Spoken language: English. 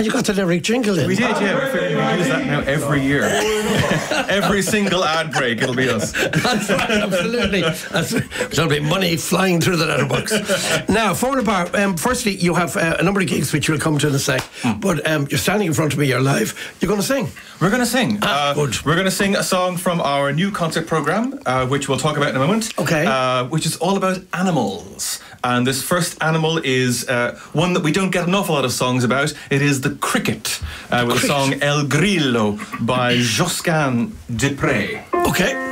And you got the lyric jingle in. We did, yeah. We're figuring we use that now every year. Every single ad break, it'll be us. That's right, absolutely. There'll be money flying through the letterbox. Now, Formula Bar, firstly, you have a number of gigs which we'll come to in a sec, but you're standing in front of me, you're live. You're going to sing? We're going to sing. Good. We're going to sing a song from our new concert programme, which we'll talk about in a moment. Okay. Which is all about animals. And this first animal is one that we don't get an awful lot of songs about. It is the cricket, with the song El Grillo by Josquin Desprez. Okay.